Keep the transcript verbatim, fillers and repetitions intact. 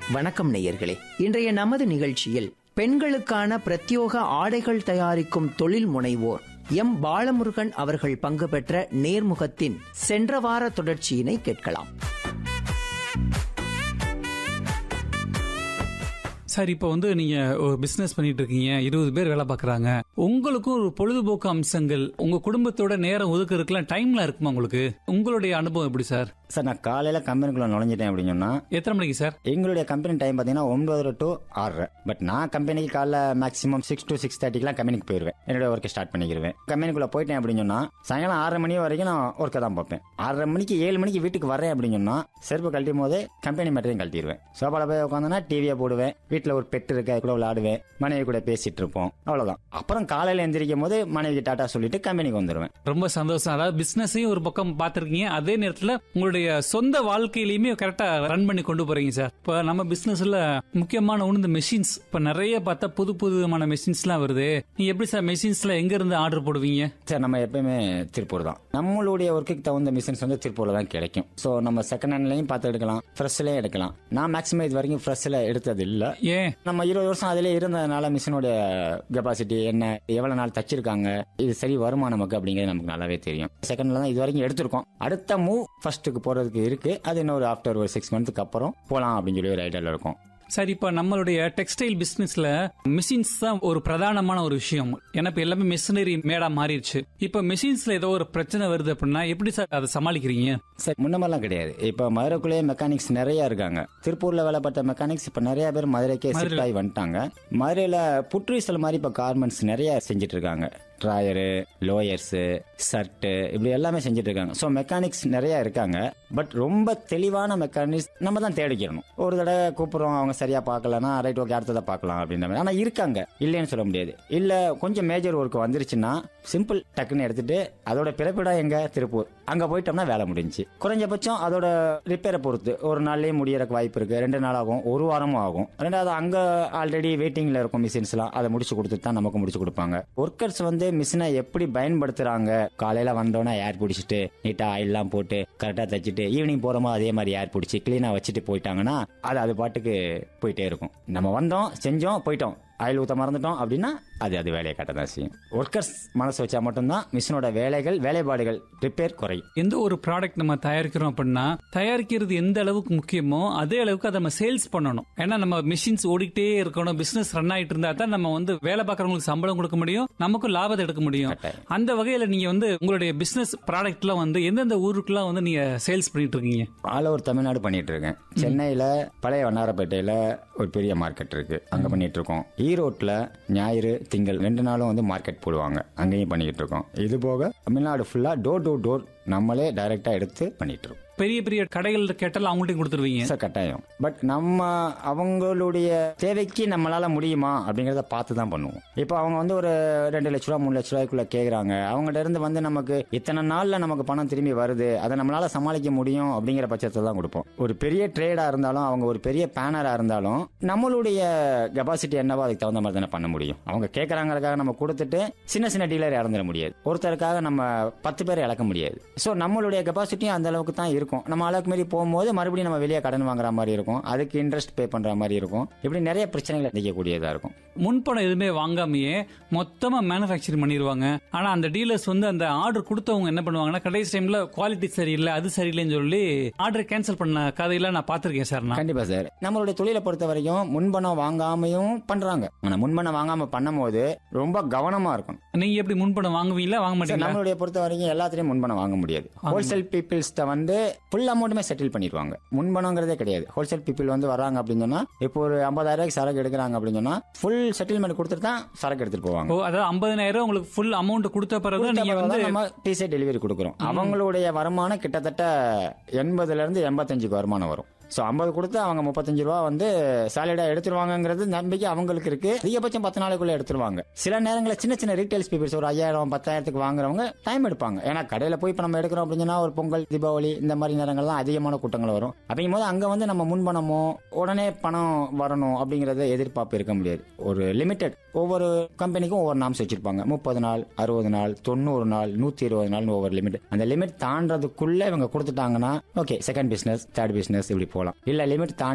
வணக்கம் நேயர்களே. இன்றைய நமது நிகழ்ச்சியில் பெண்களுக்கான பிரத்யோக ஆடைகள் தயாரிக்கும் தொழில் முனைவோர் எம் பாலமுருகன் அவர்கள் பங்கு பெற்ற நேர்முகத்தின் சென்ற வார தொடர்ச்சியினை கேட்கலாம். சார், இப்போ வந்து நீங்க ஒரு பிசினஸ் பண்ணிட்டு இருக்கீங்க, இருபது பேர் வேலை பார்க்கறாங்க. உங்களுக்கும் ஒரு பொழுதுபோக்கு அம்சங்கள், உங்க குடும்பத்தோட நேரம் ஒதுக்குறதுக்குலாம் டைம்ல இருக்குமா உங்களுக்கு? உங்களுடைய அனுபவம் எப்படி சார்? சார், நான் காலையில கம்பெனிக்குள்ள நுழைஞ்சிட்டேன் அப்படின்னு சொன்னா எத்தனை மணிக்கு சார்? எங்களுடைய கம்பெனி டைம் பாத்தீங்கன்னா ஒன்பது டு ஆறு. பட் நான் கம்பெனிக்கு காலைல மேக்ஸிமம் சிக்ஸ் டு சிக்ஸ் தேர்ட்டிக்கெல்லாம் கம்பெனிக்கு போயிருவேன். என்னோட ஒர்க்கை ஸ்டார்ட் பண்ணிக்கிருவேன். கம்பெனிக்குள்ள போயிட்டேன் அப்படின்னு சொன்னா சாயங்காலம் ஆறரை மணி வரைக்கும் நான் ஒர்க்கை தான் பார்ப்பேன். ஆறரை மணிக்கு ஏழு மணிக்கு வீட்டுக்கு வரேன் அப்படின்னு சொன்னா செருப்பு கழட்டும் போதே கம்பெனி மேட்டரையும் கழட்டிடுவேன். சோபால போய் உட்காந்தோன்னா டிவியை போடுவேன். வீட்டுல ஒரு பெட் இருக்கு, அது கூட விளையாடுவேன். மனைவி கூட பேசிட்டு இருப்போம். அவ்வளவுதான். அப்புறம் காலையில எந்திரிக்கும் போது மனைவிக்கு டாட்டா சொல்லிட்டு கம்பெனிக்கு வந்துருவேன். ரொம்ப சந்தோஷம். அதாவது பிசினஸையும் ஒரு பக்கம் பாத்திருக்கீங்க, அதே நேரத்துல உங்களுடைய சொந்த வாழ்க்கையிலுமே கரெக்டா ரன் பண்ணி கொண்டு போறீங்க சார். இப்ப நம்ம பிசினஸ்ல முக்கியமான ஒண்ணு இந்த மெஷின்ஸ். இப்ப நிறைய பார்த்தா புது புதுமான மெஷின்ஸ் எல்லாம் வருது. நீங்க எப்படி சார் மெஷின்ஸ்ல எங்க இருந்து ஆர்டர் போடுவீங்க? சார், நம்ம எப்பயுமே திருப்பூர் தான். நம்மளுடைய ஒர்க்குக்கு தகுந்த மிஷின்ஸ் வந்து திருப்பூர்ல தான் கிடைக்கும். சோ நம்ம செகண்ட் ஹேண்ட்லயும் பார்த்து எடுக்கலாம், ஃப்ரெஷ்லயும் எடுக்கலாம். நான் மேக்ஸிமம் இது வரைக்கும் ஃப்ரெஷ்ல எடுத்தது இல்ல. ஏன்? நம்ம இருபது வருஷம் அதிலே இருந்ததுனால மிஷினோட கெபாசிட்டி என்ன, எவ்வளவு நாள் தச்சிருக்காங்க, இது சரி வருமா நமக்கு அப்படிங்கிறது நமக்கு நல்லாவே தெரியும். செகண்ட்ல தான் இது வரைக்கும் எடுத்திருக்கோம். அடுத்த மூவ் ஃபர்ஸ்ட்டுக்கு போறதுக்கு இருக்கு. அது இன்னொரு ஆஃப்டர் ஒரு சிக்ஸ் மந்த்துக்கு அப்புறம் போலாம் அப்படின்னு சொல்லி ஒரு ஐடியால இருக்கும். சார், இப்ப நம்மளுடைய டெக்ஸ்டைல் பிசினஸ்ல மிஷின்ஸ் தான் ஒரு பிரதானமான ஒரு விஷயம். ஏன்னா இப்ப எல்லாமே மிஷினரி மேடா மாறிடுச்சு. இப்ப மிஷின்ஸ்ல ஏதோ ஒரு பிரச்சனை வருது அப்படின்னா எப்படி சார் அதை சமாளிக்கிறீங்க? சார், முன்னமெல்லாம் கிடையாது. இப்ப மதுரைக்குள்ளேயே மெக்கானிக்ஸ் நிறைய இருக்காங்க. திருப்பூர்ல வேலை பார்த்த மெக்கானிக்ஸ் இப்ப நிறைய பேர் மதுரைக்கே ஷிஃப்ட் ஆகி வந்துட்டாங்க. மதுரையில புட்ரீசல் மாதிரி இப்ப கார்மெண்ட்ஸ் நிறைய செஞ்சுட்டு இருக்காங்க. ட்ராயரு, லோயர்ஸு, ஷர்ட்டு, இப்படி எல்லாமே செஞ்சுட்டு இருக்காங்க. ஸோ மெக்கானிக்ஸ் நிறைய இருக்காங்க. பட் ரொம்ப தெளிவான மெக்கானிக்ஸ் நம்ம தான் தேடிக்கணும். ஒரு தடவை கூப்பிடுறோம், அவங்க சரியா பார்க்கலன்னா ரைட் ஓகே அடுத்ததை பார்க்கலாம் அப்படின்ற மாதிரி. ஆனால் இருக்காங்க, இல்லைன்னு சொல்ல முடியாது. இல்லை கொஞ்சம் மேஜர் ஒர்க் வந்துருச்சுன்னா சிம்பிள் டக்குன்னு எடுத்துட்டு அதோட பிறப்பிடம் எங்க திருப்பூர், அங்க போயிட்டோம்னா வேலை முடிஞ்சு. குறைஞ்சபட்சம் அதோட ரிப்பேரை பொறுத்து ஒரு நாள்லயே முடியறக்கு வாய்ப்பு இருக்கு. ரெண்டு நாள் ஆகும், ஒரு வாரமும் ஆகும். ரெண்டாவது அங்க ஆல்ரெடி வெயிட்டிங்ல இருக்கும் மிஷின்ஸ் எல்லாம், அதை முடிச்சு கொடுத்துட்டு தான் நமக்கு முடிச்சு கொடுப்பாங்க. ஒர்க்கர்ஸ் வந்து மிஷினை எப்படி பயன்படுத்துறாங்க, காலையில வந்தோன்னா ஏர் பிடிச்சிட்டு நீட்டா ஆயில்லாம் போட்டு கரெக்டா தச்சுட்டு ஈவினிங் போறோமோ அதே மாதிரி ஏர் பிடிச்சி கிளீனா வச்சுட்டு போயிட்டாங்கன்னா அது அது பாட்டுக்கு போயிட்டே இருக்கும். நம்ம வந்தோம், செஞ்சோம், போயிட்டோம், ஆயில் ஊத்த மறந்துட்டோம் அப்படின்னா அது அது வேலையை காட்டதான் செய்யும். ஒர்க்கர்ஸ் மனசு வச்சா மட்டும்தான் மிஷினோட வேலைகள் வேலைப்பாடுகள் ரிப்பேர் குறையும். எந்த ஒரு ப்ராடக்ட் நம்ம தயாரிக்கிறோம் அப்படின்னா தயாரிக்கிறது எந்த அளவுக்கு முக்கியமோ அதே அளவுக்கு அதை நம்ம சேல்ஸ் பண்ணணும். ஏன்னா நம்ம மிஷின்ஸ் ஓடிக்கிட்டே இருக்கணும், பிசினஸ் ரன் ஆயிட்டு இருந்தா தான் நம்ம வந்து வேலை பார்க்கறவங்களுக்கு சம்பளம் கொடுக்க முடியும், நமக்கும் லாபத்தை எடுக்க முடியும். அந்த வகையில நீங்க வந்து உங்களுடைய பிசினஸ் ப்ராடக்ட்லாம் வந்து எந்தெந்த ஊருக்குலாம் வந்து நீங்க சேல்ஸ் பண்ணிட்டு இருக்கீங்க? ஆல் ஓவர் தமிழ்நாடு பண்ணிட்டு இருக்கேன். சென்னையில பழைய வண்ணாரப்பேட்டையில ஒரு பெரிய மார்க்கெட் இருக்கு, அங்க பண்ணிட்டு இருக்கோம். ஈரோட்ல ஞாயிறு திங்கள் ரெண்டு நாளும் வந்து மார்க்கெட் போடுவாங்க, அங்கேயும் பண்ணிக்கிட்டு இருக்கோம். இது போக தமிழ்நாடு ஃபுல்லா டோர் டு டோர் நம்மளே டைரக்டா எடுத்து பண்ணிட்டு இருக்கோம். பெரிய பெரிய கடைகள் கேட்டாலும் அவங்கள்ட்ட கொடுத்துருவீங்க சார்? கட்டாயம். பட் நம்ம அவங்களுடைய தேவைக்கு நம்மளால முடியுமா அப்படிங்கறத பார்த்து தான் பண்ணுவோம். இப்போ அவங்க வந்து ஒரு ரெண்டு லட்ச ரூபா மூணு லட்ச ரூபாய்க்குள்ள கேக்குறாங்க, அவங்கள்ட்ட இருந்து வந்து நமக்கு இத்தனை நாள்ல நமக்கு பணம் திரும்பி வருது, அதை நம்மளால சமாளிக்க முடியும் அப்படிங்கிற பட்சத்தை தான் கொடுப்போம். ஒரு பெரிய ட்ரேடா இருந்தாலும் அவங்க ஒரு பெரிய பேனரா இருந்தாலும் நம்மளுடைய கெபாசிட்டி என்னவோ அதுக்கு தகுந்த மாதிரி தானே பண்ண முடியும். அவங்க கேட்கறாங்கிறதுக்காக நம்ம கொடுத்துட்டு சின்ன சின்ன டீலர் இறந்துட முடியாது, ஒருத்தருக்காக நம்ம பத்து பேரை இழக்க முடியாது. ஸோ நம்மளுடைய கெபாசிட்டியும் அந்த அளவுக்கு தான் இருக்கும். நம்ம அளவுக்கு மாரி போகும்போது மறுபடியும் நம்ம வெளியே கடன் வாங்குற மாதிரி இருக்கும், அதுக்கு இன்ட்ரெஸ்ட் பே பண்ற மாதிரி இருக்கும். இப்படி நிறைய பிரச்சனைகள் நிற்கக்கூடியதா இருக்கும். முன்பணம் எதுவுமே வாங்காமையே மொத்தமா மேனுஃபேக்சரிங் பண்ணிடுவாங்க. ஆனா அந்த டீலர்ஸ் வந்து அந்த ஆர்டர் கொடுத்தவங்க என்ன பண்ணுவாங்கன்னா கடைசி டைம்ல குவாலிட்டி சரியில்லை, அது சரியில்லைன்னு சொல்லி ஆர்டர் கேன்சல் பண்ண கதையெல்லாம் நான் பார்த்திருக்கேன் சார். கண்டிப்பா சார், நம்மளுடைய தொழிலை பொறுத்த வரைக்கும் முன்பணம் வாங்காமையும் பண்றாங்க. ஆனா முன்பணம் வாங்காம பண்ணும் போது ரொம்ப கவனமா இருக்கும். நீங்க எப்படி முன்பணம் வாங்குவீங்களா வாங்க மாட்டீங்களா? நம்மளுடைய பொறுத்த வரைக்கும் எல்லாத்திலையும் முன்பணம் வாங்க முடியாது. ஹோல்சேல் பீப்பிள்ஸ் வந்து ஃபுல் அமௌண்ட்டுமே செட்டில் பண்ணிடுவாங்க. முன்பணங்கிறதே கிடையாது. ஹோல்சேல் பீப்பிள் வந்து வராங்க அப்படின்னு சொன்னா இப்போ ஒரு ஐம்பதாயிரம் ரூபாய்க்கு சரக்கு எடுக்கிறாங்க அப்படின்னு சொன்னா ஃபுல் செட்டில்மெண்ட் கொடுத்துட்டு தான் சரக்கு எடுத்துட்டு போவாங்க. அதாவது ஐம்பதாயிரம் உங்களுக்கு ஃபுல் அமௌண்ட் கொடுத்த பிறகு நீங்க வந்து நம்ம டிசைட் டெலிவரி கொடுக்குறோம். அவங்களுடைய வருமானம் கிட்டத்தட்ட எண்பதுல இருந்து எண்பத்தஞ்சுக்கு வருமானம் வரும். ஸோ ஐம்பது கொடுத்து அவங்க முப்பத்தஞ்சு ரூபா வந்து சாலிடா எடுத்துருவாங்கிறது நம்பிக்கை அவங்களுக்கு இருக்கு. அதிகபட்சம் பத்து நாளைக்குள்ள எடுத்துருவாங்க. சில நேரங்களில் சின்ன சின்ன ரீட்டைல்ஸ் பீப்பிள்ஸ் ஒரு ஐயாயிரம் பத்தாயிரத்துக்கு வாங்குறவங்க டைம் எடுப்பாங்க. ஏன்னா கடையில் போய் இப்போ நம்ம எடுக்கிறோம் அப்படின்னா ஒரு பொங்கல் தீபாவளி இந்த மாதிரி நேரங்கள்லாம் அதிகமான கூட்டங்கள் வரும். அப்படிங்கும் போது அங்கே வந்து நம்ம முன்பணமோ உடனே பணம் வரணும் அப்படிங்கறத எதிர்பார்ப்பு இருக்க முடியாது. ஒரு லிமிடெட் ஒவ்வொரு கம்பெனிக்கும் ஒவ்வொரு நாம்ஸ் வச்சிருப்பாங்க. முப்பது நாள், அறுபது நாள், தொண்ணூறு நாள், நூத்தி இருபது நாள் ஒவ்வொரு லிமிட். அந்த லிமிட் தாண்டதுக்குள்ள இவங்க கொடுத்துட்டாங்கன்னா okay second business, third business இப்படி போகலாம். இல்ல லிமிட் தாண்டி